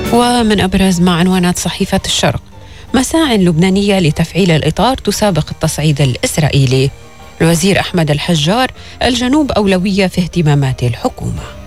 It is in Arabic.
ومن أبرز ما عنوانات صحيفة الشرق: مساعٍ لبنانية لتفعيل الإطار تسابق التصعيد الإسرائيلي. الوزير أحمد الحجار: الجنوب أولوية في اهتمامات الحكومة.